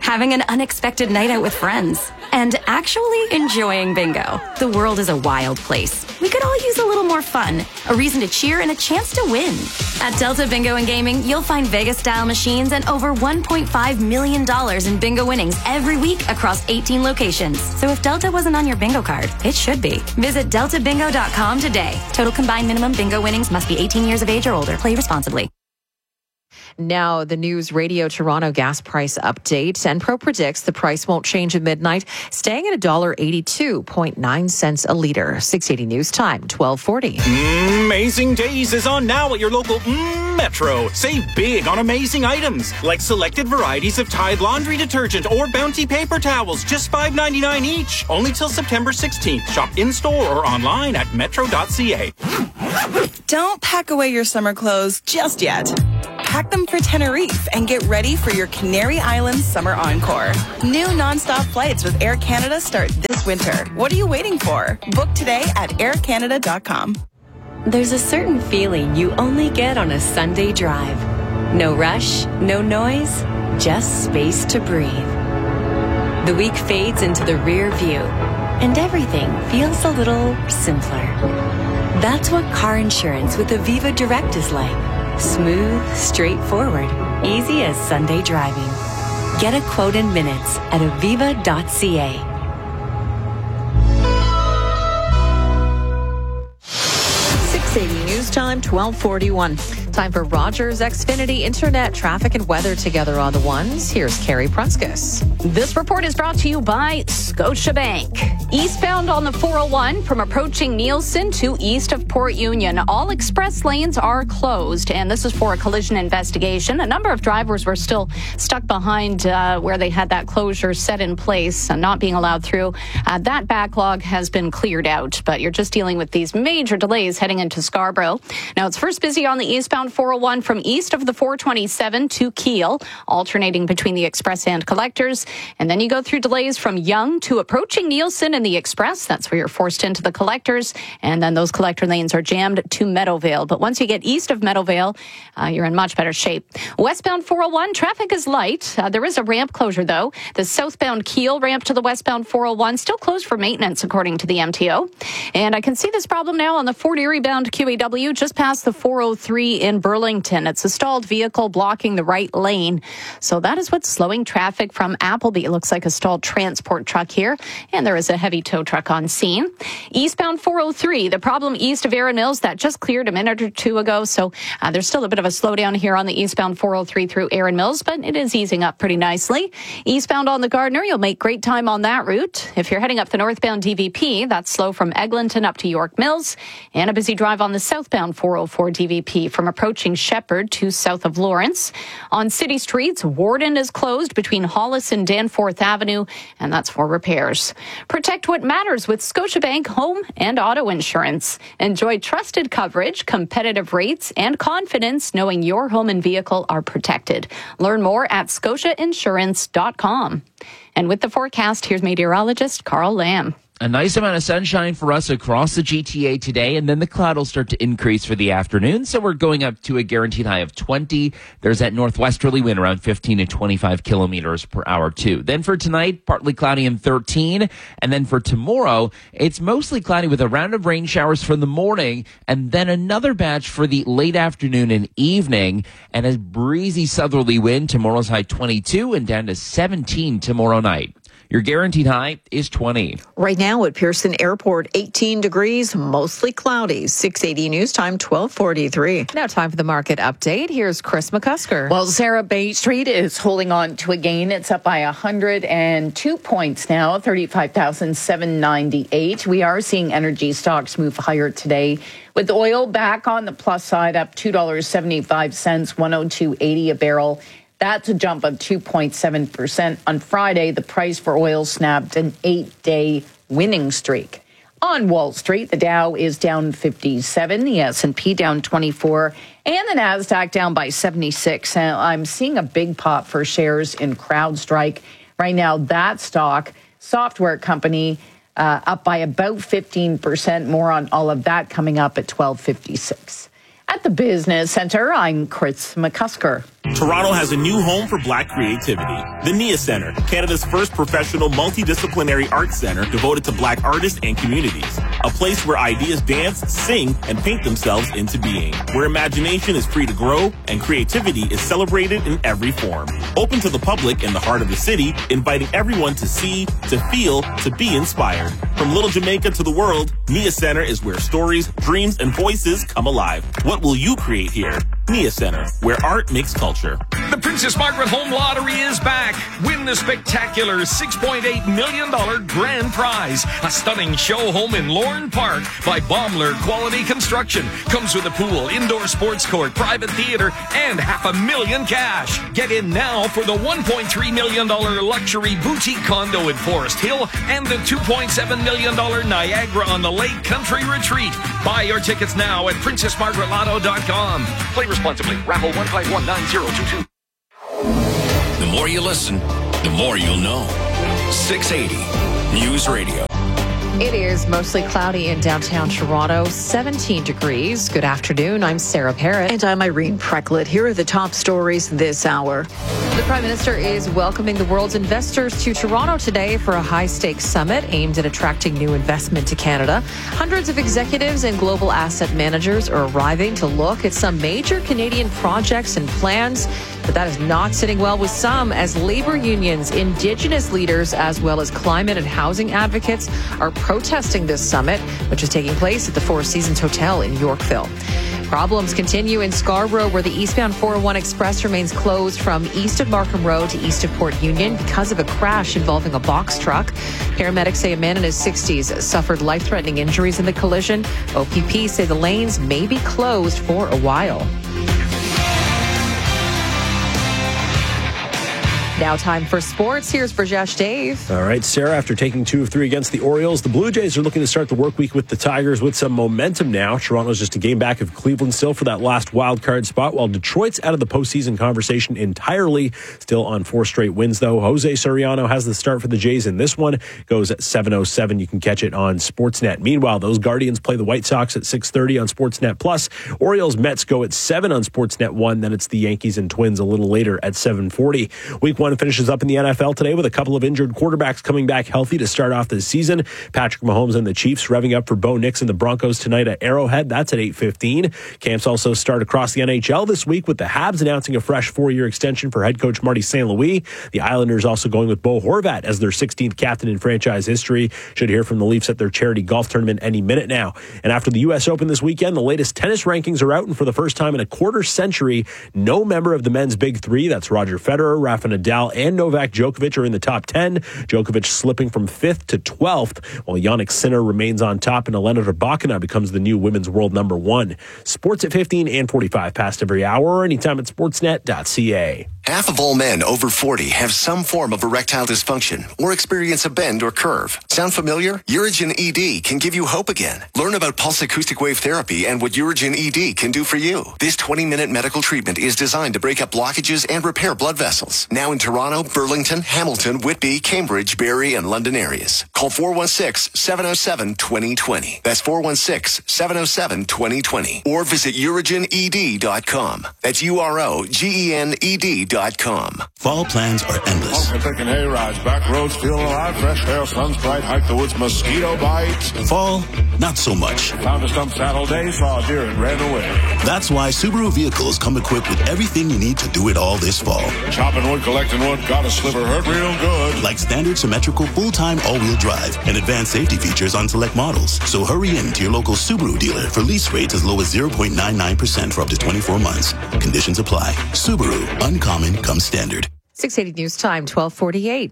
having an unexpected night out with friends, and actually enjoying bingo. The world is a wild place. We could all use a little more fun, a reason to cheer, and a chance to win. At Delta Bingo and Gaming, you'll find Vegas-style machines and over one point five million dollars in bingo winnings every week across eighteen locations. So if Delta wasn't on your bingo card, it should be. Visit delta bingo dot com today. Total combined minimum bingo winnings must be eighteen years of age or older. Play responsibly. Now, the News Radio Toronto gas price update. Enpro predicts the price won't change at midnight, staying at one dollar eighty-two point nine cents a litre. six eighty News Time, twelve forty. Amazing Days is on now at your local mm, Metro. Save big on amazing items like selected varieties of Tide laundry detergent or Bounty paper towels, just five ninety-nine each. Only till September sixteenth. Shop in-store or online at metro dot c a. Don't pack away your summer clothes just yet. Pack them for Tenerife and get ready for your Canary Islands Summer Encore. New nonstop flights with Air Canada start this winter. What are you waiting for? Book today at air canada dot com. There's a certain feeling you only get on a Sunday drive. No rush, no noise, just space to breathe. The week fades into the rear view, and everything feels a little simpler. That's what car insurance with Aviva Direct is like. Smooth, straightforward, easy as Sunday driving. Get a quote in minutes at aviva dot c a. six eighty News Time, twelve forty-one. Time for Rogers Xfinity Internet traffic and weather together on the ones. Here's Carrie Prunskis. This report is brought to you by Scotiabank. Eastbound on the four oh one from approaching Nielsen to east of Port Union. All express lanes are closed, and this is for a collision investigation. A number of drivers were still stuck behind uh, where they had that closure set in place and not being allowed through. Uh, that backlog has been cleared out, but you're just dealing with these major delays heading into Scarborough. Now, it's first busy on the eastbound four oh one from east of the four twenty-seven to Kiel, alternating between the express and collectors. And then you go through delays from Yonge to approaching Nielsen in the express. That's where you're forced into the collectors. And then those collector lanes are jammed to Meadowvale. But once you get east of Meadowvale, uh, you're in much better shape. Westbound four oh one, traffic is light. Uh, there is a ramp closure, though. The southbound Kiel ramp to the westbound four oh one still closed for maintenance, according to the M T O. And I can see this problem now on the Fort Erie bound Q A W just past the four oh three in Burlington. It's a stalled vehicle blocking the right lane. So that is what's slowing traffic from Appleby. It looks like a stalled transport truck here. And there is a heavy tow truck on scene. Eastbound four oh three, the problem east of Erin Mills, that just cleared a minute or two ago. So uh, there's still a bit of a slowdown here on the eastbound four oh three through Erin Mills, but it is easing up pretty nicely. Eastbound on the Gardner, you'll make great time on that route. If you're heading up the northbound D V P, that's slow from Eglinton up to York Mills. And a busy drive on the southbound four oh four D V P from approaching Shepherd to south of Lawrence. On city streets, Warden is closed between Hollis and Danforth Avenue, and that's for repairs. Protect what matters with Scotiabank Home and Auto Insurance. Enjoy trusted coverage, competitive rates, and confidence knowing your home and vehicle are protected. Learn more at scotia insurance dot com. And with the forecast, here's meteorologist Carl Lamb. A nice amount of sunshine for us across the G T A today, and then the cloud will start to increase for the afternoon. So we're going up to a guaranteed high of twenty. There's that northwesterly wind around fifteen to twenty-five kilometers per hour, too. Then for tonight, partly cloudy and thirteen. And then for tomorrow, it's mostly cloudy with a round of rain showers for the morning, and then another batch for the late afternoon and evening. And a breezy southerly wind. Tomorrow's high twenty-two and down to seventeen tomorrow night. Your guaranteed high is twenty. Right now at Pearson Airport, eighteen degrees, mostly cloudy. six eighty News Time, twelve forty-three. Now time for the market update. Here's Chris McCusker. Well, Sarah, Bay Street is holding on to a gain. It's up by one hundred two points now, thirty-five thousand seven hundred ninety-eight. We are seeing energy stocks move higher today, with oil back on the plus side, up two dollars and seventy-five cents, one oh two eighty a barrel. That's a jump of two point seven percent. On Friday, the price for oil snapped an eight-day winning streak. On Wall Street, the Dow is down fifty-seven, the S and P down twenty-four, and the Nasdaq down by seventy-six. And I'm seeing a big pop for shares in CrowdStrike. Right now, that stock, software company, uh, up by about fifteen percent. More on all of that coming up at twelve fifty-six. At the Business Center, I'm Chris McCusker. Toronto has a new home for Black creativity. The Nia Centre, Canada's first professional multidisciplinary arts center devoted to Black artists and communities. A place where ideas dance, sing, and paint themselves into being. Where imagination is free to grow and creativity is celebrated in every form. Open to the public in the heart of the city, inviting everyone to see, to feel, to be inspired. From Little Jamaica to the world, Nia Centre is where stories, dreams, and voices come alive. What will you create here? Nia Centre, where art makes culture. The Princess Margaret Home Lottery is back. Win the spectacular six point eight million dollars grand prize. A stunning show home in Lorne Park by Baumler Quality Construction. Comes with a pool, indoor sports court, private theater, and half a million cash. Get in now for the one point three million dollars luxury boutique condo in Forest Hill and the two point seven million dollars Niagara on the Lake Country Retreat. Buy your tickets now at princess margaret lotto dot com. Play responsibly. Raffle one five one nine zero two two. The more you listen, the more you'll know. six eighty News Radio. It is mostly cloudy in downtown Toronto, seventeen degrees. Good afternoon. I'm Sarah Parrott. And I'm Irene Precklett. Here are the top stories this hour. The Prime Minister is welcoming the world's investors to Toronto today for a high-stakes summit aimed at attracting new investment to Canada. Hundreds of executives and global asset managers are arriving to look at some major Canadian projects and plans. But that is not sitting well with some, as labor unions, Indigenous leaders, as well as climate and housing advocates are protesting this summit, which is taking place at the Four Seasons Hotel in Yorkville. Problems continue in Scarborough, where the eastbound four oh one Express remains closed from east of Markham Road to east of Port Union because of a crash involving a box truck. Paramedics say a man in his sixties suffered life-threatening injuries in the collision. O P P say the lanes may be closed for a while. Now time for sports. Here's Brajesh Dave. All right, Sarah, after taking two of three against the Orioles, the Blue Jays are looking to start the work week with the Tigers with some momentum now. Toronto's just a game back of Cleveland still for that last wild card spot, while Detroit's out of the postseason conversation entirely. Still on four straight wins, though. Jose Soriano has the start for the Jays in this one. Goes at seven oh seven. You can catch it on Sportsnet. Meanwhile, those Guardians play the White Sox at six thirty on Sportsnet Plus. Orioles Mets go at seven on Sportsnet one. Then it's the Yankees and Twins a little later at seven forty. Week one finishes up in the N F L today with a couple of injured quarterbacks coming back healthy to start off the season. Patrick Mahomes and the Chiefs revving up for Bo Nix and the Broncos tonight at Arrowhead. That's at eight fifteen. Camps also start across the N H L this week with the Habs announcing a fresh four-year extension for head coach Marty Saint Louis. The Islanders also going with Bo Horvat as their sixteenth captain in franchise history. Should hear from the Leafs at their charity golf tournament any minute now. And after the U S Open this weekend, the latest tennis rankings are out, and for the first time in a quarter century, no member of the men's big three, that's Roger Federer, Rafa Nadal, and Novak Djokovic, are in the top ten. Djokovic slipping from fifth to twelfth, while Jannik Sinner remains on top, and Elena Rybakina becomes the new women's world number one. Sports at fifteen and forty-five past every hour, or anytime at sportsnet dot c a. Half of all men over forty have some form of erectile dysfunction or experience a bend or curve. Sound familiar? Urigen E D can give you hope again. Learn about pulse acoustic wave therapy and what Urigen E D can do for you. This twenty-minute medical treatment is designed to break up blockages and repair blood vessels. Now in Toronto, Burlington, Hamilton, Whitby, Cambridge, Barrie, and London areas. Call four one six, seven oh seven, two oh two oh. That's four one six, seven oh seven, two oh two oh. Or visit urigen e d dot com. That's U R O G E N E D dot com. Fall plans are endless. Taking hay rides, back roads, feeling alive, fresh air, sun's bright, hike the woods, mosquito bites. Fall, not so much. Found a stump Saturday, saw a deer and ran away. That's why Subaru vehicles come equipped with everything you need to do it all this fall. Chopping wood, collecting wood, got a sliver, hurt real good. Like standard symmetrical full-time all-wheel drive and advanced safety features on select models. So hurry in to your local Subaru dealer for lease rates as low as zero point nine nine percent for up to twenty-four months. Conditions apply. Subaru, uncommon comes standard. six eighty News Time, twelve forty-eight.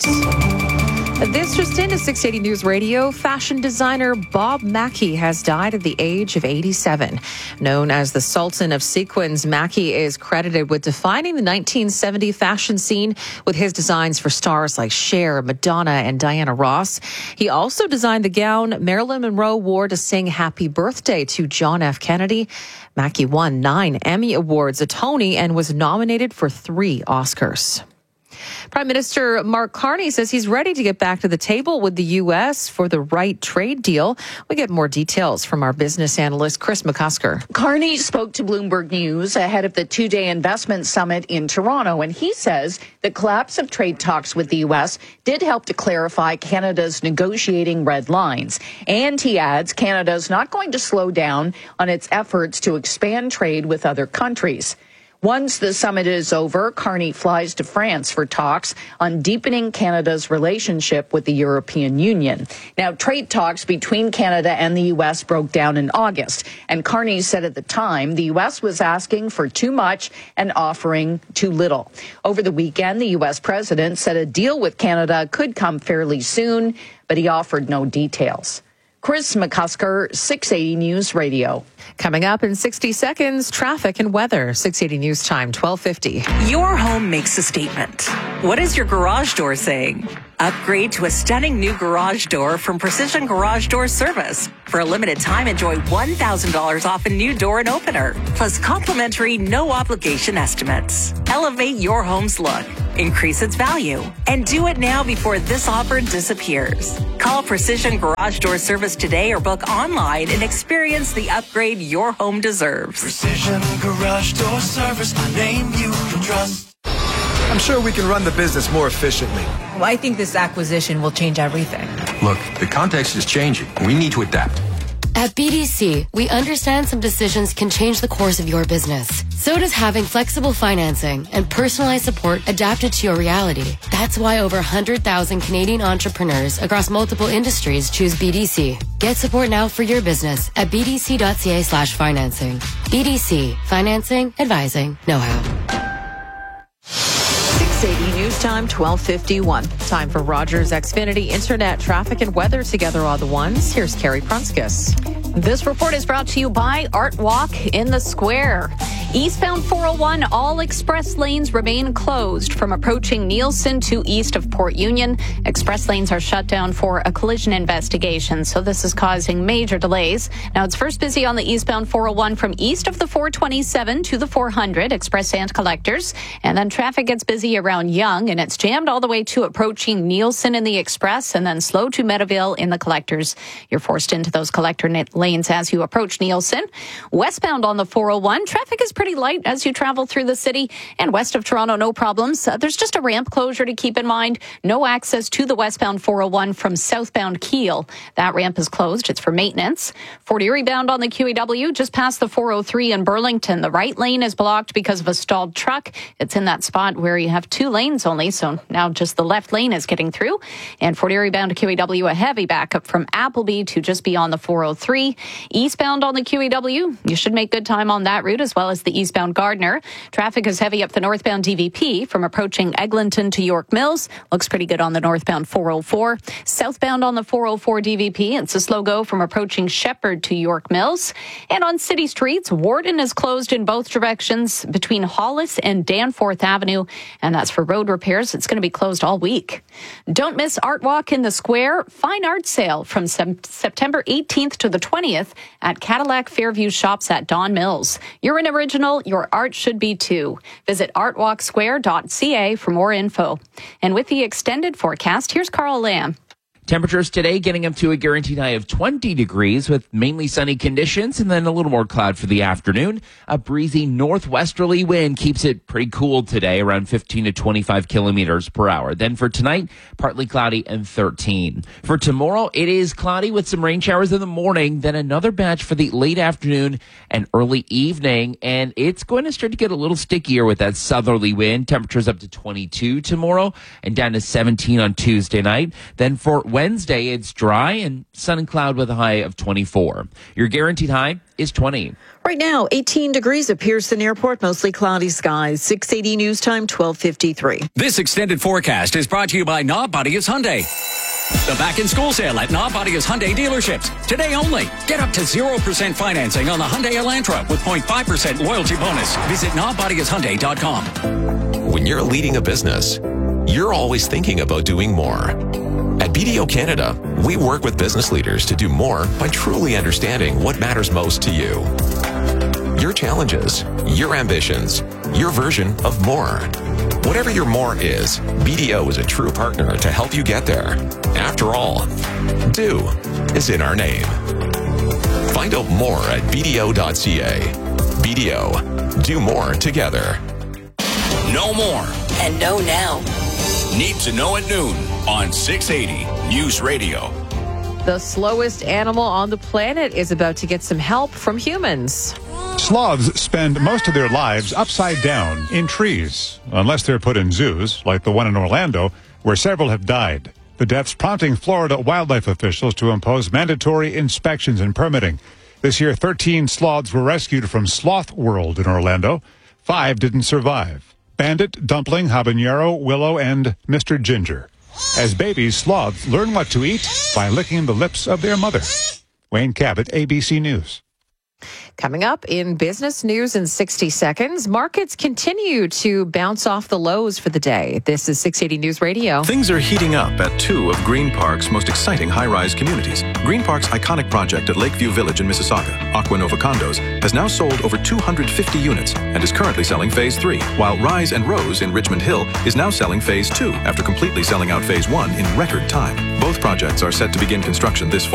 This just into six eighty News Radio. Fashion designer Bob Mackie has died at the age of eighty-seven. Known as the Sultan of Sequins, Mackie is credited with defining the nineteen seventy fashion scene with his designs for stars like Cher, Madonna, and Diana Ross. He also designed the gown Marilyn Monroe wore to sing Happy Birthday to John F. Kennedy. Mackie won nine Emmy Awards, a Tony, and was nominated for three Oscars. Prime Minister Mark Carney says he's ready to get back to the table with the U S for the right trade deal. We get more details from our business analyst, Chris McCusker. Carney spoke to Bloomberg News ahead of the two-day investment summit in Toronto, and he says the collapse of trade talks with the U S did help to clarify Canada's negotiating red lines. And he adds Canada's not going to slow down on its efforts to expand trade with other countries. Once the summit is over, Carney flies to France for talks on deepening Canada's relationship with the European Union. Now, trade talks between Canada and the U S broke down in August, and Carney said at the time the U S was asking for too much and offering too little. Over the weekend, the U S president said a deal with Canada could come fairly soon, but he offered no details. Chris McCusker, six eighty News Radio. Coming up in sixty seconds, traffic and weather. six eighty News Time, twelve fifty. Your home makes a statement. What is your garage door saying? Upgrade to a stunning new garage door from Precision Garage Door Service. For a limited time, enjoy one thousand dollars off a new door and opener, plus complimentary no-obligation estimates. Elevate your home's look, increase its value, and do it now before this offer disappears. Call Precision Garage Door Service today or book online and experience the upgrade your home deserves. Precision Garage Door Service, a name you can trust. I'm sure we can run the business more efficiently. Well, I think this acquisition will change everything. Look, the context is changing. We need to adapt. At B D C, we understand some decisions can change the course of your business. So does having flexible financing and personalized support adapted to your reality. That's why over one hundred thousand Canadian entrepreneurs across multiple industries choose B D C. Get support now for your business at bdc.ca slash financing. B D C, financing, advising, know-how. six eighty News Time, twelve fifty-one. Time for Rogers Xfinity Internet traffic and weather together all the ones. Here's Carrie Prunskis. This report is brought to you by Art Walk in the Square. Eastbound four oh one, all express lanes remain closed from approaching Nielsen to east of Port Union. Express lanes are shut down for a collision investigation, so this is causing major delays. Now, it's first busy on the eastbound four oh one from east of the four twenty-seven to the four hundred, express and collectors. And then traffic gets busy around Yonge, and it's jammed all the way to approaching Nielsen in the express and then slow to Meadowvale in the collectors. You're forced into those collector lanes as you approach Nielsen. Westbound on the four oh one, traffic is pretty light as you travel through the city, and west of Toronto, no problems. Uh, there's just a ramp closure to keep in mind. No access to the westbound four oh one from southbound Kiel. That ramp is closed. It's for maintenance. Fort Erie bound on the Q E W just past the four oh three in Burlington. The right lane is blocked because of a stalled truck. It's in that spot where you have two lanes only, so now just the left lane is getting through. And Fort Erie bound to Q E W, a heavy backup from Appleby to just beyond the four oh three. Eastbound on the Q E W, you should make good time on that route, as well as the eastbound Gardner. Traffic is heavy up the northbound D V P from approaching Eglinton to York Mills. Looks pretty good on the northbound four oh four. Southbound on the four oh four D V P, it's a slow go from approaching Shepherd to York Mills. And on city streets, Warden is closed in both directions between Hollis and Danforth Avenue, and that's for road repairs. It's going to be closed all week. Don't miss Art Walk in the Square Fine Art Sale from September eighteenth to the twentieth at Cadillac Fairview Shops at Don Mills. You're an original, your art should be too. Visit art walk square dot c a for more info. And with the extended forecast, here's Carl Lamb. Temperatures today getting up to a guaranteed high of twenty degrees with mainly sunny conditions and then a little more cloud for the afternoon. A breezy northwesterly wind keeps it pretty cool today, around fifteen to twenty-five kilometers per hour. Then for tonight, partly cloudy and thirteen. For tomorrow, it is cloudy with some rain showers in the morning, then another batch for the late afternoon and early evening. And it's going to start to get a little stickier with that southerly wind. Temperatures up to twenty-two tomorrow and down to seventeen on Tuesday night. Then for Wednesday, it's dry and sun and cloud with a high of twenty-four. Your guaranteed high is twenty. Right now, eighteen degrees at Pearson Airport, mostly cloudy skies. six eighty News Time, twelve fifty-three. This extended forecast is brought to you by Nobodius Hyundai. The back-in-school sale at Nobodius Hyundai dealerships. Today only. Get up to zero percent financing on the Hyundai Elantra with zero point five percent loyalty bonus. Visit nobodius hyundai dot com. When you're leading a business, you're always thinking about doing more. At B D O Canada, we work with business leaders to do more by truly understanding what matters most to you. Your challenges, your ambitions, your version of more. Whatever your more is, B D O is a true partner to help you get there. After all, do is in our name. Find out more at B D O dot C A. B D O, do more together. Know more. And know now. Need to know at noon on six eighty News Radio. The slowest animal on the planet is about to get some help from humans. Sloths spend most of their lives upside down in trees, unless they're put in zoos, like the one in Orlando, where several have died. The deaths prompting Florida wildlife officials to impose mandatory inspections and permitting. This year, thirteen sloths were rescued from Sloth World in Orlando. Five didn't survive. Bandit, Dumpling, Habanero, Willow, and Mister Ginger. As babies, sloths learn what to eat by licking the lips of their mother. Wayne Cabot, A B C News. Coming up in business news in sixty seconds, markets continue to bounce off the lows for the day. This is six eighty News Radio. Things are heating up at two of Green Park's most exciting high-rise communities. Green Park's iconic project at Lakeview Village in Mississauga, Aquanova Condos, has now sold over two hundred fifty units and is currently selling Phase three, while Rise and Rose in Richmond Hill is now selling Phase two after completely selling out Phase one in record time. Both projects are set to begin construction this fall.